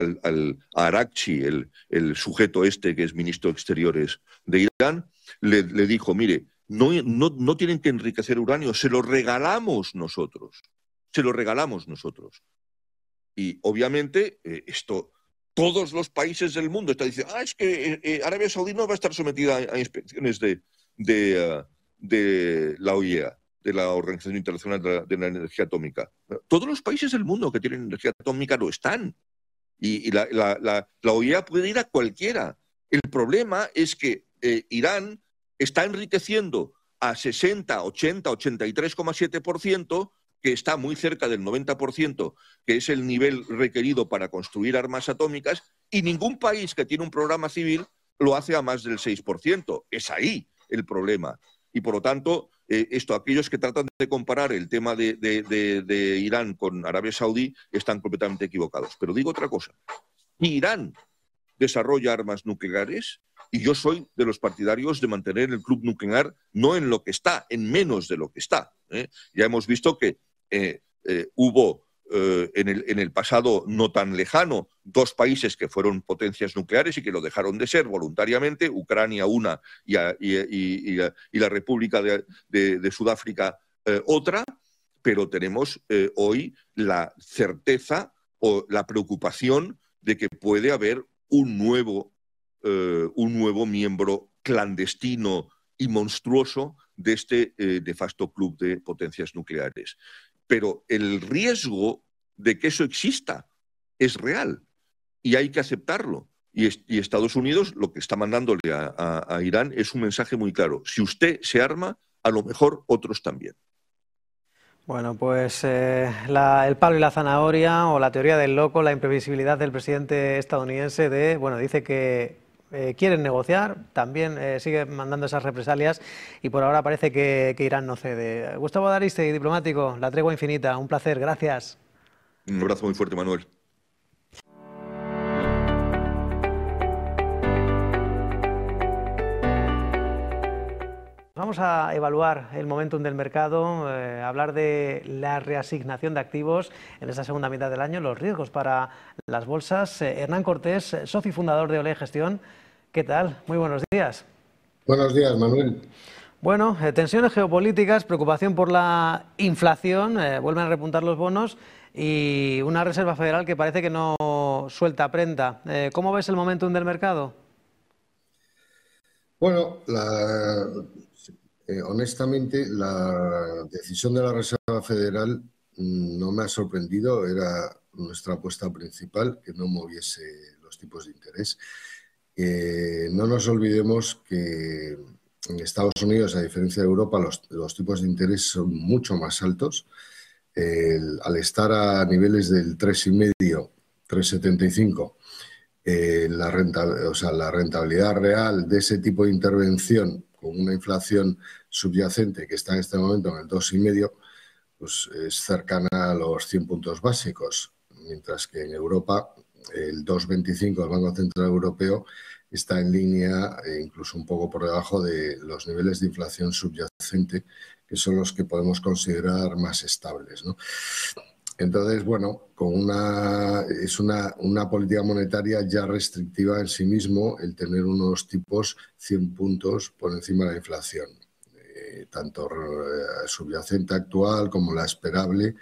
a Araghchi, el sujeto este que es ministro de Exteriores de Irán, le dijo, mire, no tienen que enriquecer uranio, se lo regalamos nosotros. Se lo regalamos nosotros. Y obviamente todos los países del mundo están diciendo, es que Arabia Saudí no va a estar sometida a inspecciones de la OIEA, de la Organización Internacional de la Energía Atómica. Todos los países del mundo que tienen energía atómica lo están. Y la OIEA puede ir a cualquiera. El problema es que Irán está enriqueciendo a 60, 80, 83,7%, que está muy cerca del 90%, que es el nivel requerido para construir armas atómicas, y ningún país que tiene un programa civil lo hace a más del 6%. Es ahí el problema. Y por lo tanto, aquellos que tratan de comparar el tema de Irán con Arabia Saudí están completamente equivocados. Pero digo otra cosa. Irán desarrolla armas nucleares y yo soy de los partidarios de mantener el club nuclear no en lo que está, en menos de lo que está. Ya hemos visto que hubo en el pasado no tan lejano 2 países que fueron potencias nucleares y que lo dejaron de ser voluntariamente, Ucrania una y la República de Sudáfrica otra, pero tenemos hoy la certeza o la preocupación de que puede haber un nuevo miembro clandestino y monstruoso de este nefasto club de potencias nucleares. Pero el riesgo de que eso exista es real y hay que aceptarlo. Y Estados Unidos lo que está mandándole a Irán es un mensaje muy claro. Si usted se arma, a lo mejor otros también. Bueno, pues el palo y la zanahoria, o la teoría del loco, la imprevisibilidad del presidente estadounidense dice que quieren negociar, también sigue mandando esas represalias y por ahora parece que Irán no cede. Gustavo Adariste, diplomático, la tregua infinita, un placer, gracias. Un abrazo muy fuerte, Manuel. Vamos a evaluar el momentum del mercado, hablar de la reasignación de activos en esta segunda mitad del año, los riesgos para las bolsas. Hernán Cortés, socio y fundador de Olé Gestión. ¿Qué tal? Muy buenos días. Buenos días, Manuel. Bueno, tensiones geopolíticas, preocupación por la inflación, vuelven a repuntar los bonos y una Reserva Federal que parece que no suelta prenda. ¿Cómo ves el momentum del mercado? Bueno, honestamente, la decisión de la Reserva Federal no me ha sorprendido. Era nuestra apuesta principal, que no moviese los tipos de interés. No nos olvidemos que en Estados Unidos, a diferencia de Europa, los tipos de interés son mucho más altos. Al estar a niveles del 3,5, 3,75, la rentabilidad real de ese tipo de intervención con una inflación subyacente que está en este momento en el 2,5, pues es cercana a los 100 puntos básicos, mientras que en Europa el 2,25 del Banco Central Europeo está en línea incluso un poco por debajo de los niveles de inflación subyacente, que son los que podemos considerar más estables, ¿no? Entonces, bueno, es una política monetaria ya restrictiva en sí mismo el tener unos tipos 100 puntos por encima de la inflación, tanto subyacente actual como la esperable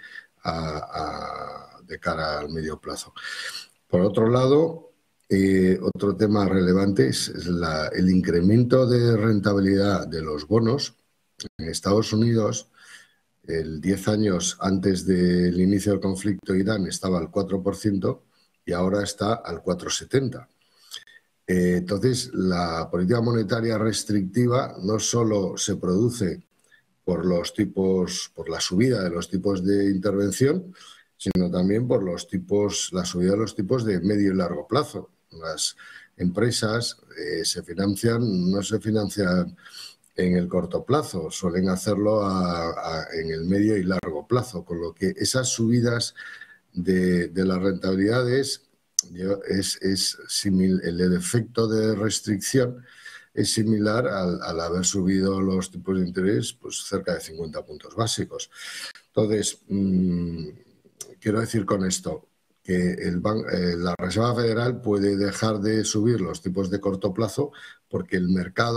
de cara al medio plazo. Por otro lado, otro tema relevante es el incremento de rentabilidad de los bonos. En Estados Unidos, el 10 años antes del inicio del conflicto Irán estaba al 4% y ahora está al 4,70%. Entonces, la política monetaria restrictiva no solo se produce por la subida de los tipos de intervención, sino también por la subida de los tipos de medio y largo plazo. Las empresas no se financian en el corto plazo, suelen hacerlo en el medio y largo plazo, con lo que esas subidas de las rentabilidades el efecto de restricción es similar al haber subido los tipos de interés pues cerca de 50 puntos básicos. Entonces, quiero decir con esto que la Reserva Federal puede dejar de subir los tipos de corto plazo porque el mercado